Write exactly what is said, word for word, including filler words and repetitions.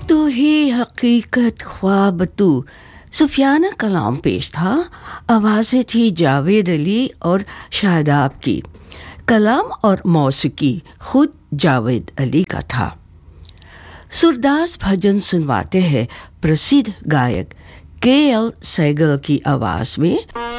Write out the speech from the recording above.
तू ही हकीकत ख्वाब तू सुफियाना कलाम पेश था। आवाज़ें थी जावेद अली और शादाब की। कलाम और मौसीकी खुद जावेद अली का था। सुरदास भजन सुनवाते हैं प्रसिद्ध गायक के एल सहगल की आवाज़ में।